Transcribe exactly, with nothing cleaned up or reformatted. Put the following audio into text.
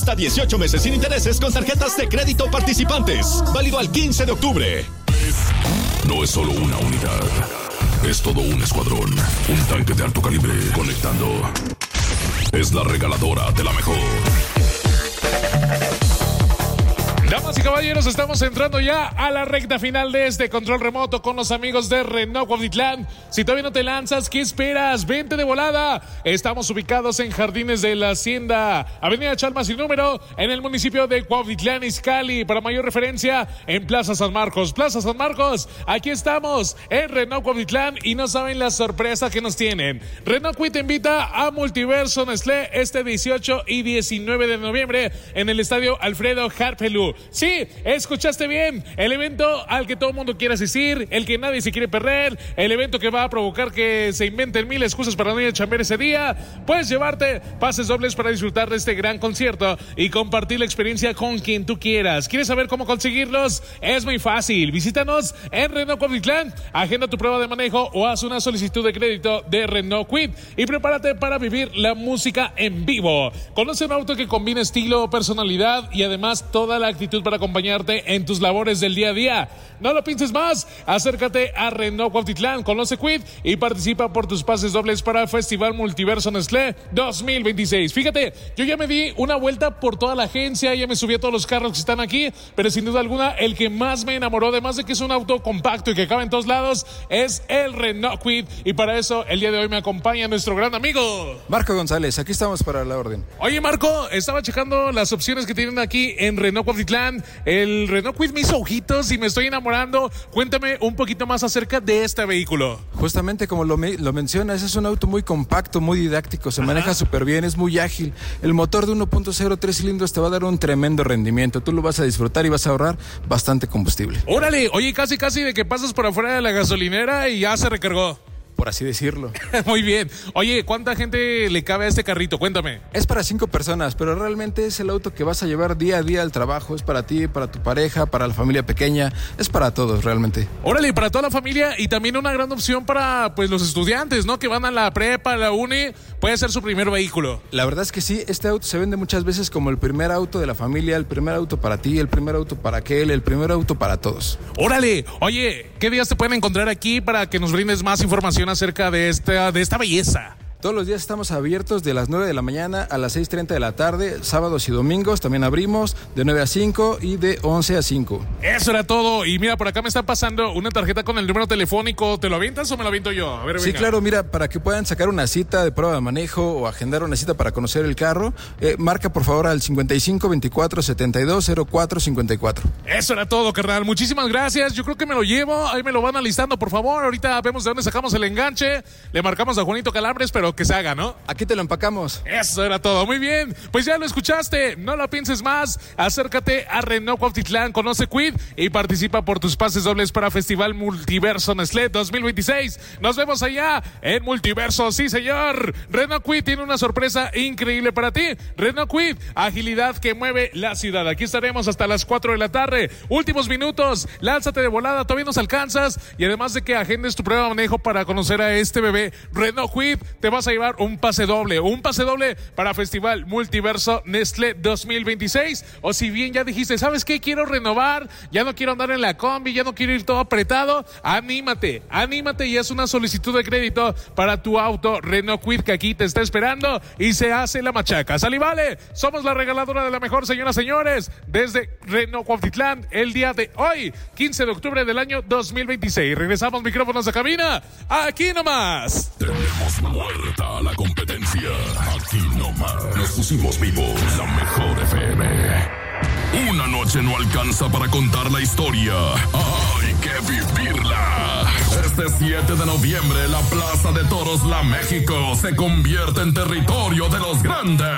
hasta dieciocho meses sin intereses con tarjetas de crédito participantes. Válido al quince de octubre. No es solo una unidad. Es todo un escuadrón. Un tanque de alto calibre conectando. Es la regaladora de la mejor. Damas y caballeros, estamos entrando ya a la recta final de este control remoto con los amigos de Renault Cuautitlán. Si todavía no te lanzas, ¿qué esperas? Vente de volada. Estamos ubicados en Jardines de la Hacienda, Avenida Chalma sin número, en el municipio de Cuautitlán, Izcalli. Para mayor referencia, en Plaza San Marcos. Plaza San Marcos, aquí estamos en Renault Cuautitlán y no saben la sorpresa que nos tienen. Renault Cuit te invita a Multiverso Nestlé este dieciocho y diecinueve de noviembre en el estadio Alfredo Harpelú. Sí, escuchaste bien, el evento al que todo el mundo quiere asistir, el que nadie se quiere perder, el evento que va a provocar que se inventen mil excusas para no ir a chambear ese día. Puedes llevarte pases dobles para disfrutar de este gran concierto y compartir la experiencia con quien tú quieras. ¿Quieres saber cómo conseguirlos? Es muy fácil, visítanos en Renault Cuautitlán, agenda tu prueba de manejo o haz una solicitud de crédito de Renault Cuit y prepárate para vivir la música en vivo. Conoce un auto que combina estilo, personalidad y además toda la actitud para acompañarte en tus labores del día a día. No lo pienses más, acércate a Renault Cuautitlán, conoce Cuit y participa por tus pases dobles para el Festival Multiverso Nestlé dos mil veintiséis. Fíjate, yo ya me di una vuelta por toda la agencia, ya me subí a todos los carros que están aquí, pero sin duda alguna el que más me enamoró, además de que es un auto compacto y que cabe en todos lados, es el Renault Cuit, y para eso el día de hoy me acompaña nuestro gran amigo Marco González. Aquí estamos para la orden. Oye, Marco, estaba checando las opciones que tienen aquí en Renault Cuautitlán. El Renault Cuit me hizo ojitos y me estoy enamorando. Cuéntame un poquito más acerca de este vehículo. Justamente como lo, me, lo mencionas, es un auto muy compacto, muy didáctico, se Ajá. maneja súper bien, es muy ágil. El motor de uno punto cero, tres cilindros te va a dar un tremendo rendimiento. Tú lo vas a disfrutar y vas a ahorrar bastante combustible. Órale, oye, casi casi de que pasas por afuera de la gasolinera y ya se recargó, por así decirlo. Muy bien. Oye, ¿cuánta gente le cabe a este carrito? Cuéntame. Es para cinco personas, pero realmente es el auto que vas a llevar día a día al trabajo. Es para ti, para tu pareja, para la familia pequeña. Es para todos, realmente. Órale, para toda la familia y también una gran opción para pues los estudiantes, ¿no? Que van a la prepa, a la uni. Puede ser su primer vehículo. La verdad es que sí, este auto se vende muchas veces como el primer auto de la familia, el primer auto para ti, el primer auto para aquel, el primer auto para todos. Órale, oye, ¿qué días te pueden encontrar aquí para que nos brindes más información acerca de esta, de esta belleza? Todos los días estamos abiertos de las nueve de la mañana a las seis treinta de la tarde, sábados y domingos también abrimos de nueve a cinco y de once a cinco. Eso era todo. Y mira, por acá me está pasando una tarjeta con el número telefónico. ¿Te lo avientas o me lo aviento yo? A ver, sí, venga. Claro, mira, para que puedan sacar una cita de prueba de manejo o agendar una cita para conocer el carro, eh, marca por favor al cincuenta y cinco veinticuatro setenta y dos cero cuatro cincuenta y cuatro. Eso era todo, carnal. Muchísimas gracias. Yo creo que me lo llevo. Ahí me lo van alistando, por favor. Ahorita vemos de dónde sacamos el enganche. Le marcamos a Juanito Calambres, pero que se haga, ¿no? Aquí te lo empacamos. Eso era todo. Muy bien. Pues ya lo escuchaste. No lo pienses más. Acércate a Renault Cuautitlán, conoce Cuit y participa por tus pases dobles para Festival Multiverso Nestlé dos mil veintiséis. Nos vemos allá en Multiverso. Sí, señor. Renault Cuit tiene una sorpresa increíble para ti. Renault Cuit, agilidad que mueve la ciudad. Aquí estaremos hasta las cuatro de la tarde. Últimos minutos. Lánzate de volada. Todavía nos alcanzas. Y además de que agendes tu prueba de manejo para conocer a este bebé, Renault Cuit, te vas a llevar un pase doble, un pase doble para Festival Multiverso Nestlé dos mil veintiséis. O si bien ya dijiste, ¿sabes qué? Quiero renovar, ya no quiero andar en la combi, ya no quiero ir todo apretado. Anímate, anímate y haz una solicitud de crédito para tu auto Renault Cuit, que aquí te está esperando y se hace la machaca. ¡Sal y vale! Somos la regaladora de la mejor, señoras y señores, desde Renault Cuautitlán, el día de hoy, quince de octubre del año dos mil veintiséis. Regresamos micrófonos a cabina, aquí nomás. Tenemos muerta la competencia. Aquí nomás. Nos pusimos vivos. La mejor F M. Una noche no alcanza para contar la historia. Hay que vivirla. Este siete de noviembre, la Plaza de Toros La México se convierte en territorio de los grandes.